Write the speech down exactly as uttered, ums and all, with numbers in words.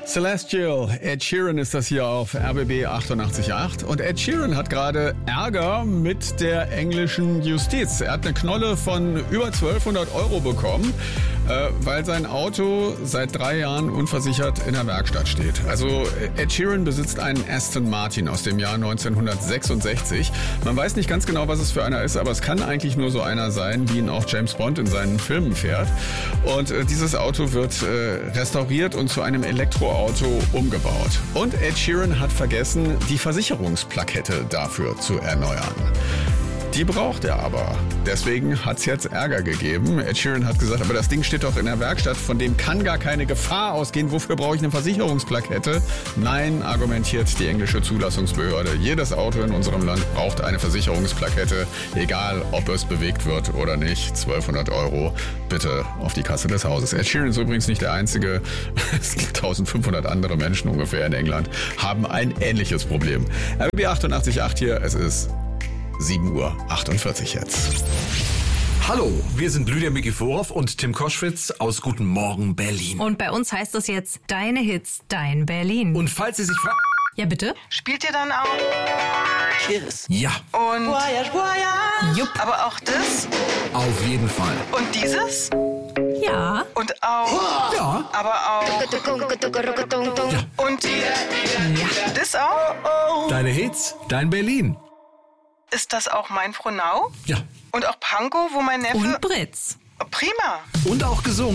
Celestial, Ed Sheeran ist das hier auf R B B achtundachtzig Komma acht. Und Ed Sheeran hat gerade Ärger mit der englischen Justiz. Er hat eine Knolle von über zwölfhundert Euro bekommen, äh, weil sein Auto seit drei Jahren unversichert in der Werkstatt steht. Also Ed Sheeran besitzt einen Aston Martin aus dem Jahr neunzehnhundertsechsundsechzig. Man weiß nicht ganz genau, was es für einer ist, aber es kann eigentlich nur so einer sein, wie ihn auch James Bond in seinen Filmen fährt. Und äh, dieses Auto wird äh, restauriert und zu einem Elektroauto umgebaut. Und Ed Sheeran hat vergessen, die Versicherungsplakette dafür zu erneuern. Die braucht er aber. Deswegen hat es jetzt Ärger gegeben. Ed Sheeran hat gesagt, aber das Ding steht doch in der Werkstatt, von dem kann gar keine Gefahr ausgehen. Wofür brauche ich eine Versicherungsplakette? Nein, argumentiert die englische Zulassungsbehörde. Jedes Auto in unserem Land braucht eine Versicherungsplakette, egal ob es bewegt wird oder nicht. zwölfhundert Euro bitte auf die Kasse des Hauses. Ed Sheeran ist übrigens nicht der Einzige. Es gibt eintausendfünfhundert andere Menschen ungefähr in England, haben ein ähnliches Problem. R B B achtundachtzig Komma acht hier, es ist sieben Uhr achtundvierzig jetzt. Hallo, wir sind Lydia Mikiforov und Tim Koschwitz aus Guten Morgen Berlin. Und bei uns heißt es jetzt Deine Hits, Dein Berlin. Und falls Sie sich fragen... Ja, bitte? Spielt ihr dann auch Cheers. Ja, und Voyage, voyage. Jupp. aber auch das auf jeden Fall. und dieses Ja. und auch, Ja, aber auch und Ja. das auch? deine Hits, dein Berlin. Ist das auch mein Frohnau? Ja, Und auch Pankow, wo mein Neffe... Und Britz. Prima. und auch gesungen.